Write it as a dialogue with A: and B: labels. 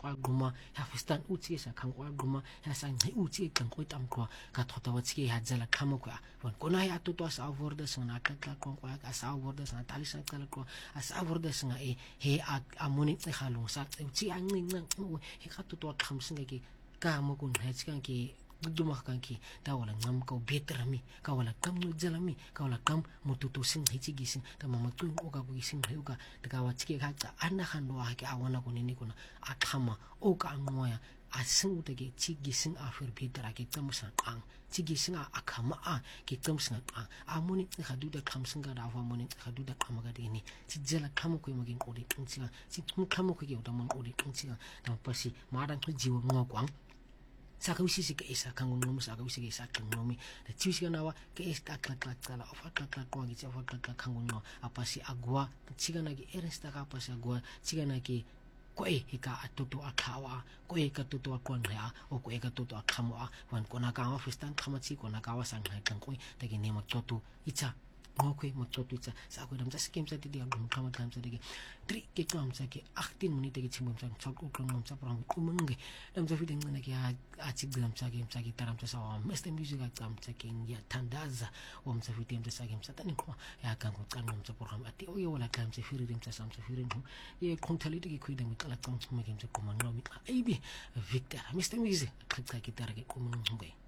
A: kwa guma ya fistan uti sa khang kwa guma ya sa ngi uti kan ko tam ko ka thota wa tsi ha jala khamo kwa wan kona ya to sa vorda sna ka kwa ka sa vorda sna tali sa kala ko sa vorda sna he a moni tsi khalung sa uti a ngi ngi he ka to kham singa ki ka mo kun ha tsi kan ki duma kan ki ta wala ngam ko better mi ka wala kam no jala mi ka wala kam mututu sing hichi gising ta mama tu o ka gising he ka ta ka wa tsi ka ta ana khan lo ha ki awana ko ni ko na akhama o ka ngoya a sing ta ki chi gising a fer better ki tam sa ang chi gising a akhama a ki tam sa ang a moni ka du da kham sing ga da wa moni ka du da kham ga de ni chi jala kham ko mo gin ko de tsi ga chi kham ko ki o da mon o de tsi ga ta pasi ma dan ko jiwo ngo kwang sa ka wisi ke isa kang ngom sa ka wisi ke isa kang ngomi da chiwisi na wa ke is ka klak kala of klak ko gi chafa klak kang ngo apa si agwa chiga na gi eresta ka apa si agwa chiga na gi ko hika atutu akhawa ko ka tutu akon ya o ko ka tutu akhamwa wan ko na ka wa fistan khamachi ko na ka wa sang kang ko ta gi ne ma tutu icha ngokwe mo tutu icha sa ko dam sa skim sa ti dia gum khama dam sa de tri ke kam sa ke 18 minute ke chimum sa chok ko kom sa pram umunge dam sa fiding na ke a chi dam sa game sa ki taram sa wa meste music ka kam sa ke ya tandaza om sa fitim sa game sa tanin ko ya kan ko kan sa program ati o yo wala kam sa firim sa sam sa firim ye kontali de ke kuidam kala kam sa game sa ko man no mi ai bi victor meste music ka ki tar ke ko mun ngai